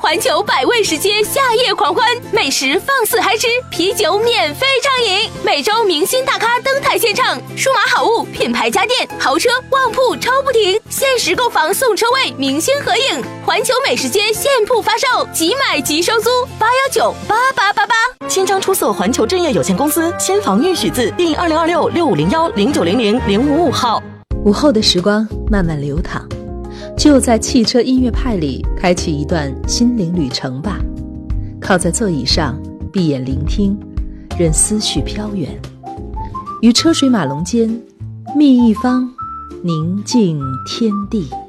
环球百味食街夏夜狂欢，美食放肆嗨吃，啤酒免费畅饮，每周明星大咖登台献唱，数码好物、品牌家电、豪车、旺铺抽不停，限时购房送车位，明星合影，环球美食街现铺发售，即买即收租，8198888。 新章出售环球正业有限公司先房预许字第2026650109000555号。 午后的时光慢慢流淌，就在汽车音乐派里开启一段心灵旅程吧。靠在座椅上，闭眼聆听，任思绪飘远，于车水马龙间觅一方宁静天地。